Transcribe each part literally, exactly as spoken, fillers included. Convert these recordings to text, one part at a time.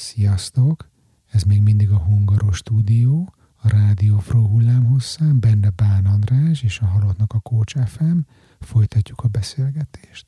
Sziasztok! Ez még mindig a Hungaros Stúdió, a Rádió Fró hullámhosszán, benne Bán András és a Halottnak a Coach ef em. Folytatjuk a beszélgetést.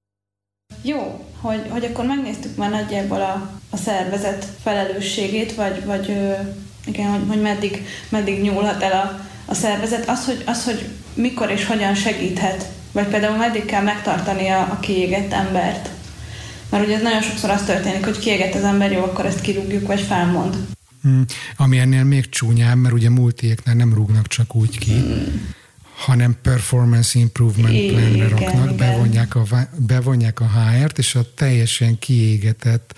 Jó, hogy, hogy akkor megnéztük már nagyjából a, a szervezet felelősségét, vagy, vagy ö, igen, hogy, hogy meddig, meddig nyúlhat el a, a szervezet. Az hogy, az, hogy mikor és hogyan segíthet, vagy például meddig kell megtartani a, a kiégett embert. Mert ugye nagyon sokszor az történik, hogy kiégett az ember, jó, akkor ezt kirúgjuk, vagy felmond. Hmm, ami ennél még csúnyább, mert ugye multiéknál nem rúgnak csak úgy ki, hmm. hanem performance improvement planre raknak, bevonják a, bevonják a há er-t, és a teljesen kiégetett,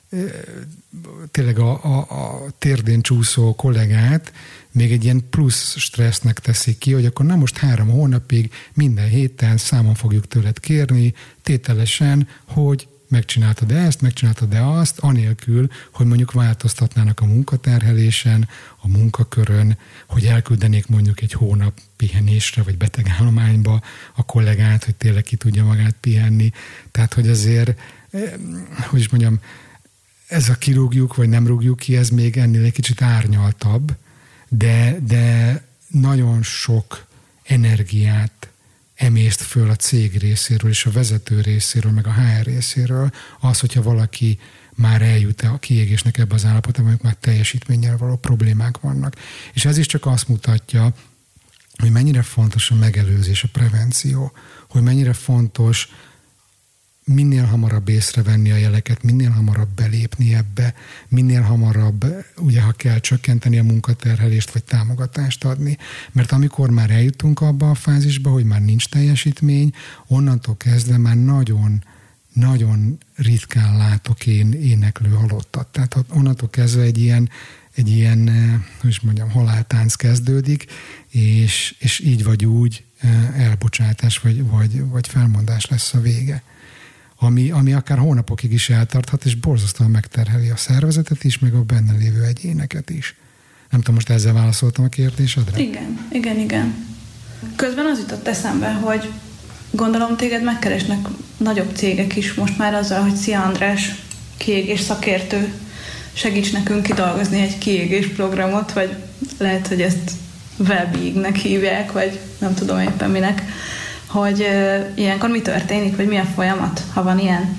tényleg a, a, a térdén csúszó kollégát még egy ilyen plusz stressznek teszik ki, hogy akkor na most három hónapig minden héten számon fogjuk tőled kérni, tételesen, hogy megcsináltad-e ezt, megcsináltad-e azt, anélkül, hogy mondjuk változtatnának a munkaterhelésen, a munkakörön, hogy elküldenék mondjuk egy hónap pihenésre, vagy betegállományba a kollégát, hogy tényleg ki tudja magát pihenni. Tehát, hogy azért, hogy is mondjam, ez a kirúgjuk, vagy nem rúgjuk ki, ez még ennél egy kicsit árnyaltabb, de, de nagyon sok energiát emészt föl a cég részéről, és a vezető részéről, meg a há er részéről az, hogyha valaki már eljut a kiégésnek ebbe az állapotba, amikor már teljesítménnyel való problémák vannak. És ez is csak azt mutatja, hogy mennyire fontos a megelőzés, a prevenció, hogy mennyire fontos minél hamarabb észrevenni a jeleket, minél hamarabb belépni ebbe, minél hamarabb, ugye ha kell csökkenteni a munkaterhelést, vagy támogatást adni. Mert amikor már eljutunk abba a fázisba, hogy már nincs teljesítmény, onnantól kezdve már nagyon, nagyon ritkán látok én éneklő halottat. Tehát onnantól kezdve egy ilyen, egy ilyen, hogy is mondjam, haláltánc kezdődik, és, és így vagy úgy elbocsátás, vagy, vagy, vagy felmondás lesz a vége. Ami, ami akár hónapokig is eltarthat, és borzasztóan megterheli a szervezetet is, meg a benne lévő egyéneket is. Nem tudom, most ezzel válaszoltam a kérdésedre? Igen, igen, igen. Közben az jutott eszembe, hogy gondolom téged megkeresnek nagyobb cégek is most már azzal, hogy szia András, kiégés szakértő, segíts nekünk kidolgozni egy kiégés programot, vagy lehet, hogy ezt well-beingnek hívják, vagy nem tudom éppen minek. Hogy uh, ilyenkor mi történik, vagy mi a folyamat, ha van ilyen?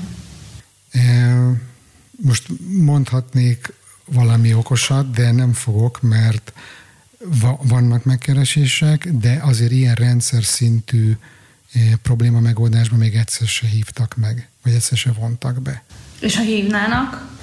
Most mondhatnék valami okosat, de nem fogok, mert va- vannak megkeresések, de azért ilyen rendszer szintű eh, probléma megoldásban még egyszer se hívtak meg, vagy egyszer se vontak be. És ha hívnának?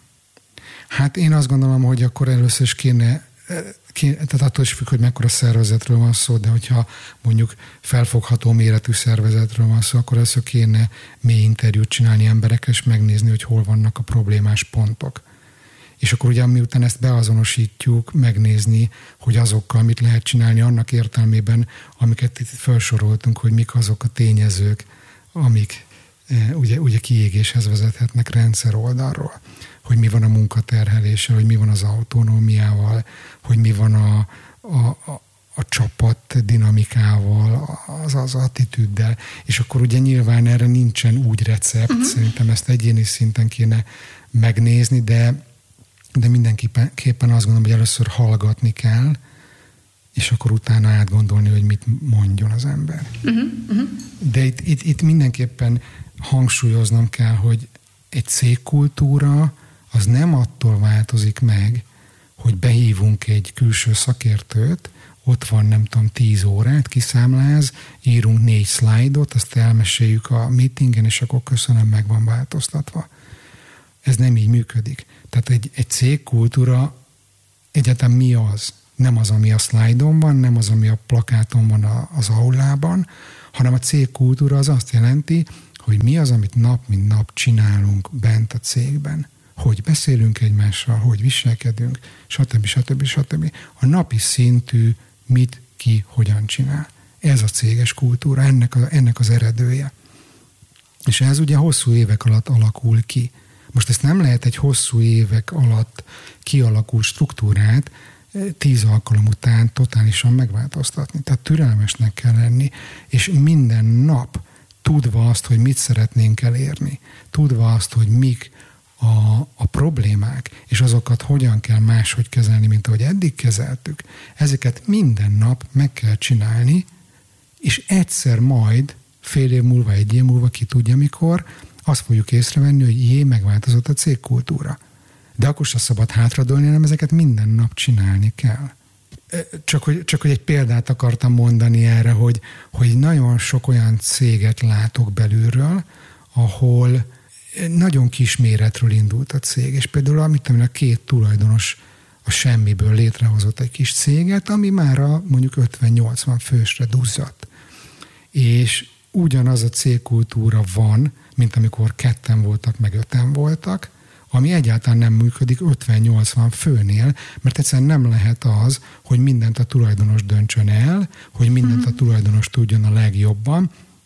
Hát én azt gondolom, hogy akkor először is kéne tehát attól is függ, hogy mekkora szervezetről van szó, de hogyha mondjuk felfogható méretű szervezetről van szó, akkor először kéne mély interjút csinálni emberekkel, és megnézni, hogy hol vannak a problémás pontok. És akkor ugye miután ezt beazonosítjuk, megnézni, hogy azokkal mit lehet csinálni annak értelmében, amiket itt felsoroltunk, hogy mik azok a tényezők, amik ugye, ugye kiégéshez vezethetnek rendszer oldalról. Hogy mi van a munkaterheléssel, hogy mi van az autonómiával, hogy mi van a, a, a, a csapat dinamikával, az, az attitűddel. És akkor ugye nyilván erre nincsen úgy recept, uh-huh. Szerintem ezt egyéni szinten kéne megnézni, de, de mindenképpen azt gondolom, hogy először hallgatni kell, és akkor utána átgondolni, hogy mit mondjon az ember. Uh-huh. Uh-huh. De itt, itt, itt mindenképpen hangsúlyoznom kell, hogy egy cégkultúra az nem attól változik meg, hogy behívunk egy külső szakértőt, ott van nem tudom tíz órát, kiszámláz, írunk négy szlájdot, azt elmeséljük a meetingen, és akkor köszönöm, meg van változtatva. Ez nem így működik. Tehát egy, egy cégkultúra egyáltalán mi az? Nem az, ami a szlájdon van, nem az, ami a plakáton van a, az aulában, hanem a cégkultúra az azt jelenti, hogy mi az, amit nap mint nap csinálunk bent a cégben. Hogy beszélünk egymással, hogy viselkedünk, stb. stb. stb. A napi szintű mit, ki, hogyan csinál. Ez a céges kultúra, ennek, a, ennek az eredője. És ez ugye hosszú évek alatt alakul ki. Most ezt nem lehet egy hosszú évek alatt kialakult struktúrát tíz alkalom után totálisan megváltoztatni. Tehát türelmesnek kell lenni, és minden nap tudva azt, hogy mit szeretnénk elérni, tudva azt, hogy mik a, a problémák, és azokat hogyan kell máshogy kezelni, mint ahogy eddig kezeltük, ezeket minden nap meg kell csinálni, és egyszer majd, fél év múlva, egy év múlva, ki tudja mikor, azt fogjuk észrevenni, hogy jé, megváltozott a cégkultúra. De akkor sem szabad hátradőlni, hanem ezeket minden nap csinálni kell. Csak hogy, csak hogy egy példát akartam mondani erre, hogy, hogy nagyon sok olyan céget látok belülről, ahol nagyon kis méretről indult a cég, és például amit a két tulajdonos a semmiből létrehozott egy kis céget, ami már a mondjuk ötven-nyolcvan fősre duzzadt. És ugyanaz a cégkultúra van, mint amikor ketten voltak, meg öten voltak, ami egyáltalán nem működik ötven-nyolcvan főnél, mert egyszerűen nem lehet az, hogy mindent a tulajdonos döntsön el, hogy mindent a tulajdonos tudjon a legjobban,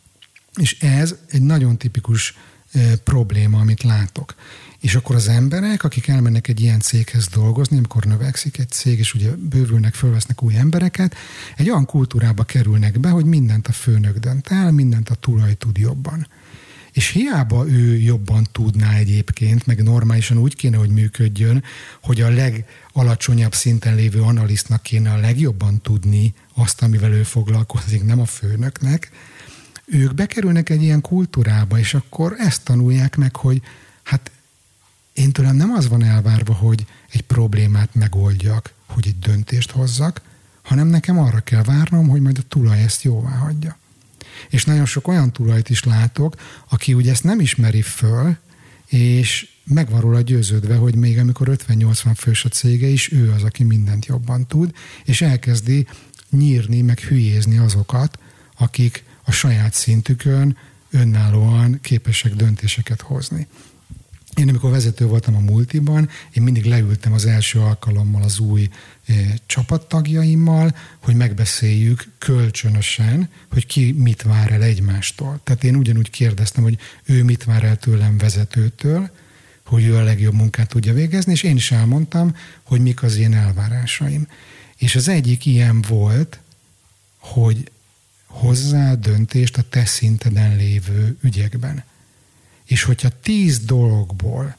és ez egy nagyon tipikus e, probléma, amit látok. És akkor az emberek, akik elmennek egy ilyen céghez dolgozni, amikor növekszik egy cég, és ugye bővülnek, fölvesznek új embereket, egy olyan kultúrába kerülnek be, hogy mindent a főnök dönt el, mindent a tulaj tud jobban. És hiába ő jobban tudná egyébként, meg normálisan úgy kéne, hogy működjön, hogy a legalacsonyabb szinten lévő analisztnak kéne a legjobban tudni azt, amivel ő foglalkozik, nem a főnöknek, ők bekerülnek egy ilyen kultúrába, és akkor ezt tanulják meg, hogy hát én tőlem nem az van elvárva, hogy egy problémát megoldjak, hogy egy döntést hozzak, hanem nekem arra kell várnom, hogy majd a tulaj ezt jóvá hagyja. És nagyon sok olyan tulajt is látok, aki ugye ezt nem ismeri föl, és meg van róla győződve, hogy még amikor ötven-nyolcvan fős a cége is, ő az, aki mindent jobban tud, és elkezdi nyírni, meg hülyézni azokat, akik a saját szintükön önállóan képesek döntéseket hozni. Én amikor vezető voltam a Multiban, én mindig leültem az első alkalommal az új e, csapattagjaimmal, hogy megbeszéljük kölcsönösen, hogy ki mit vár el egymástól. Tehát én ugyanúgy kérdeztem, hogy ő mit vár el tőlem vezetőtől, hogy ő a legjobb munkát tudja végezni, és én is elmondtam, hogy mik az én elvárásaim. És az egyik ilyen volt, hogy hozzá döntést a te szinteden lévő ügyekben. És hogyha tíz dologból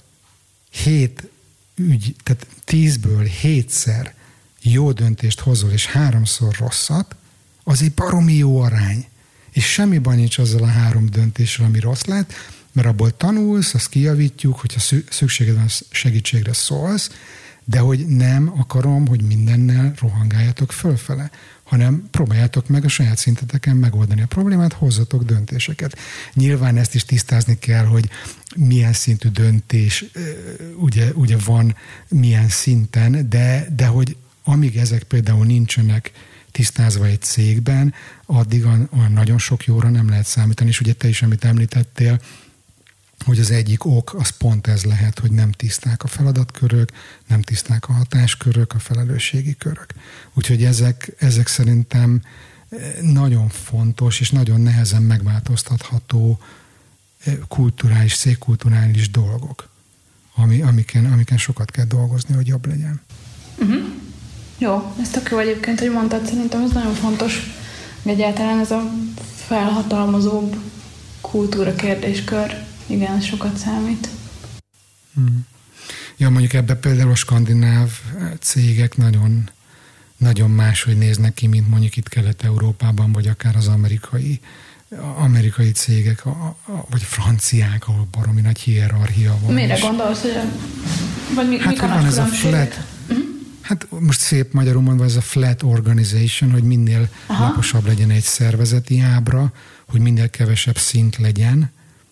hét ügy, tehát tízből hétszer jó döntést hozol, és háromszor rosszat, az egy baromi jó arány. És semmi baj nincs azzal a három döntéssel, ami rossz lett, mert abból tanulsz, azt kijavítjuk, hogyha szükséged van segítségre szólsz, de hogy nem akarom, hogy mindennel rohangáljatok fölfele, hanem próbáljátok meg a saját szinteteken megoldani a problémát, hozzatok döntéseket. Nyilván ezt is tisztázni kell, hogy milyen szintű döntés ugye, ugye van milyen szinten, de, de hogy amíg ezek például nincsenek tisztázva egy cégben, addig olyan nagyon sok jóra nem lehet számítani. És ugye te is, amit említettél, hogy az egyik ok, az pont ez lehet, hogy nem tiszták a feladatkörök, nem tiszták a hatáskörök, a felelősségi körök. Úgyhogy ezek, ezek szerintem nagyon fontos és nagyon nehezen megváltoztatható kulturális, cégkulturális dolgok, ami, amiken, amiken sokat kell dolgozni, hogy jobb legyen. Uh-huh. Jó, ez tök jó egyébként, hogy mondtad, szerintem ez nagyon fontos, hogy egyáltalán ez a felhatalmazóbb kultúra kérdéskör, igen, sokat számít. Hmm. Ja, mondjuk ebben például a skandináv cégek nagyon, nagyon máshogy néznek ki, mint mondjuk itt Kelet-Európában, vagy akár az amerikai, amerikai cégek, a, a, vagy franciák, ahol baromi nagy hierarchia van. Mire gondolsz, hogy a, vagy mi, hát, mik a van nagy ez a flat, uh-huh. Hát most szép magyarul mondva ez a flat organization, hogy minél Aha. laposabb legyen egy szervezeti ábra, hogy minél kevesebb szint legyen.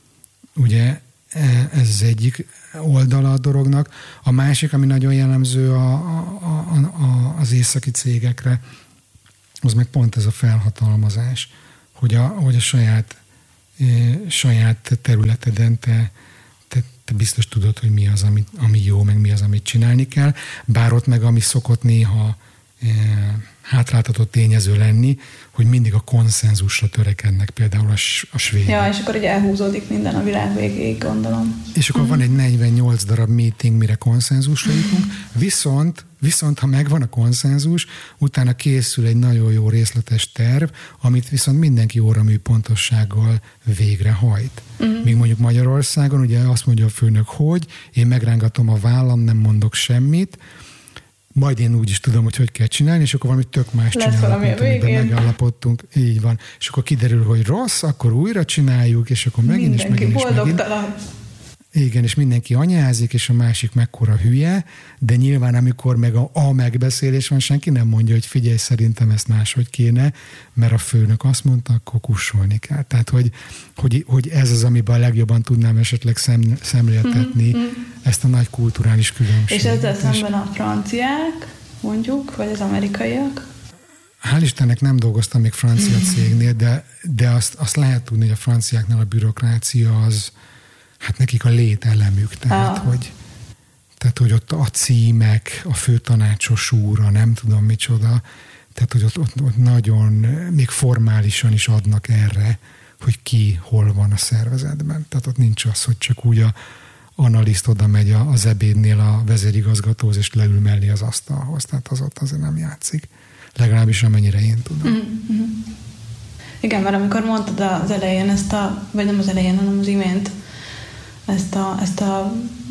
Ugye ez az egyik oldala a dolognak. A másik, ami nagyon jellemző a, a, a, a, az északi cégekre, az meg pont ez a felhatalmazás, hogy a, hogy a saját, e, saját területeden te, te, te biztos tudod, hogy mi az, ami, ami jó, meg mi az, amit csinálni kell. Bár ott meg, ami szokott néha e, hátráltatott tényező lenni, hogy mindig a konszenzusra törekednek, például a, a svédek. Ja, és akkor ugye elhúzódik minden a világ végéig, gondolom. És akkor uh-huh. van egy negyvennyolc darab meeting, mire konszenzusra jutunk, viszont, Viszont ha megvan a konszenzus, utána készül egy nagyon jó részletes terv, amit viszont mindenki óramű pontossággal végrehajt. Uh-huh. Míg mondjuk Magyarországon ugye azt mondja a főnök, hogy én megrángatom a vállam, nem mondok semmit, majd én úgy is tudom, hogy hogy kell csinálni, és akkor valami tök más csinálunk, mint amiben megállapodtunk. Így van. És akkor kiderül, hogy rossz, akkor újra csináljuk, és akkor megint mindenki és megint és boldogtalan. Igen, és mindenki anyázik, és a másik mekkora hülye, de nyilván amikor meg a, a megbeszélés van, senki nem mondja, hogy figyelj, szerintem ezt máshogy kéne, mert a főnök azt mondta, akkor kussolni kell. Tehát, hogy, hogy, hogy ez az, amiben a legjobban tudnám esetleg szem, szemléltetni mm-hmm. ezt a nagy kulturális különbséget. És ezzel szemben a franciák, mondjuk, vagy az amerikaiak? Hál' Istennek nem dolgoztam még francia cégnél, de, de azt, azt lehet tudni, hogy a franciáknál a bürokrácia az hát nekik a lételemük, tehát, ah. hogy, tehát, hogy ott a címek, a főtanácsos úr, a nem tudom micsoda, tehát, hogy ott, ott, ott nagyon, még formálisan is adnak erre, hogy ki hol van a szervezetben. Tehát ott nincs az, hogy csak úgy a analiszt oda megy az ebédnél a vezérigazgatóhoz, és leül mellé az asztalhoz. Tehát az ott azért nem játszik. Legalábbis amennyire én tudom. Mm-hmm. Igen, mert amikor mondtad az elején ezt a, vagy nem az elején, hanem az imént, ezt a, ezt a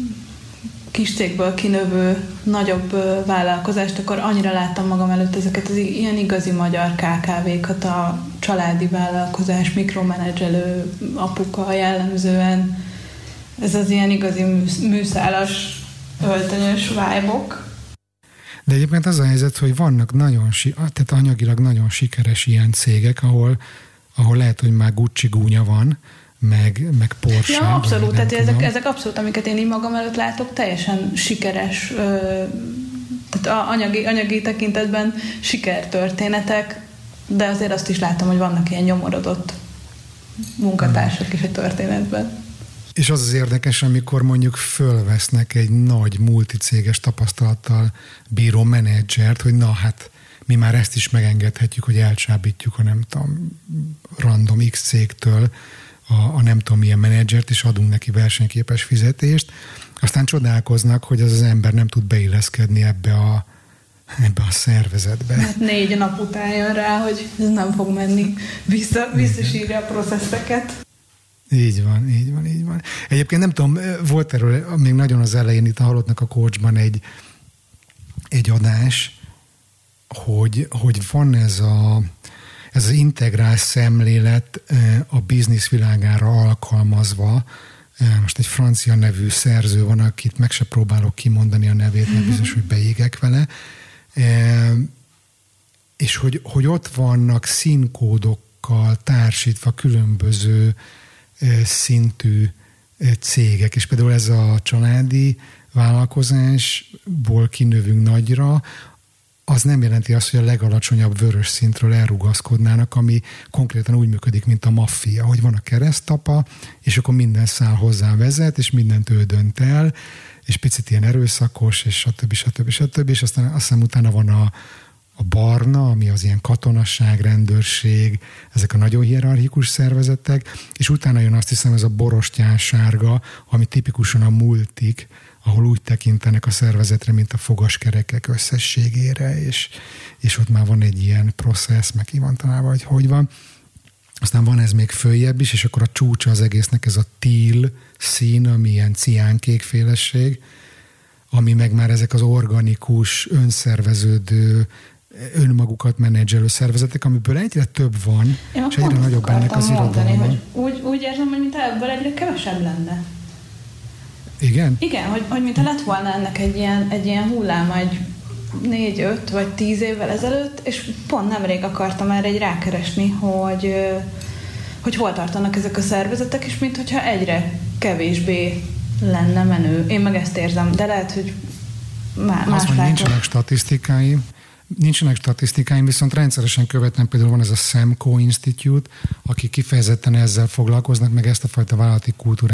kis cégből kinövő nagyobb vállalkozást, akkor annyira láttam magam előtt ezeket az ilyen igazi magyar ká ká vékat, a családi vállalkozás, mikromenedzselő apuka jellemzően. Ez az ilyen igazi műszálas, öltönyös vibe-ok. De egyébként az a helyzet, hogy vannak nagyon, tehát anyagilag nagyon sikeres ilyen cégek, ahol, ahol lehet, hogy már Gucci gúnya van, meg, meg Porsche. Ja, abszolút, tehát ezek, ezek abszolút, amiket én így magam előtt látok, teljesen sikeres, ö, tehát anyagi, anyagi tekintetben sikertörténetek, de azért azt is látom, hogy vannak ilyen nyomorodott munkatársak is a történetben. És az az érdekes, amikor mondjuk fölvesznek egy nagy multicéges tapasztalattal bíró menedzsert, hogy na hát mi már ezt is megengedhetjük, hogy elcsábítjuk a nem tudom, random X cégtől a, a nem tudom milyen menedzsert, és adunk neki versenyképes fizetést. Aztán csodálkoznak, hogy az az ember nem tud beilleszkedni ebbe a, ebbe a szervezetbe. Hát négy nap után jön rá, hogy ez nem fog menni. Vissza, visszasírja a processzeket. Így van, így van, így van. Egyébként nem tudom, volt erről még nagyon az elején itt a Halottnak a Coachban egy, egy adás, hogy, hogy van ez, a, ez az integrál szemlélet a biznisz világára alkalmazva. Most egy francia nevű szerző van, akit meg se próbálok kimondani a nevét, mert biztos, hogy beégek vele. És hogy, hogy ott vannak színkódokkal társítva különböző szintű cégek, és például ez a családi vállalkozásból kinövünk nagyra, az nem jelenti azt, hogy a legalacsonyabb vörös szintről elrugaszkodnának, ami konkrétan úgy működik, mint a maffia, hogy van a keresztapa, és akkor minden szál hozzá vezet, és mindent ő dönt el, és picit ilyen erőszakos, és stb. stb. stb. És aztán, aztán utána van a a barna, ami az ilyen katonasság, rendőrség, ezek a nagyon hierarchikus szervezetek, és utána jön azt hiszem ez a borostyán sárga, ami tipikusan a multik, ahol úgy tekintenek a szervezetre, mint a fogaskerekek összességére, és, és ott már van egy ilyen processz, meg ki van találva, hogy hogy van. Aztán van ez még följebb is, és akkor a csúcsa az egésznek ez a teal szín, ami ilyen ciánkékfélesség, ami meg már ezek az organikus, önszerveződő, önmagukat menedzselő szervezetek, amiből egyre több van, én és egyre nagyobb ennek az irodalma. Úgy, úgy érzem, hogy mintha ebből egyre kevesebb lenne. Igen? Igen, hogy, hogy mintha lett volna ennek egy ilyen, egy ilyen hulláma egy négy, öt vagy tíz évvel ezelőtt, és pont nemrég akartam erre egy rákeresni, hogy, hogy hol tartanak ezek a szervezetek, és mintha egyre kevésbé lenne menő. Én meg ezt érzem, de lehet, hogy más látok. Azt, hogy nincsenek statisztikáim, Nincsenek statisztikáim, viszont rendszeresen követem, például van ez a Semco Institute, akik kifejezetten ezzel foglalkoznak, meg ezt a fajta vállalati kultúrát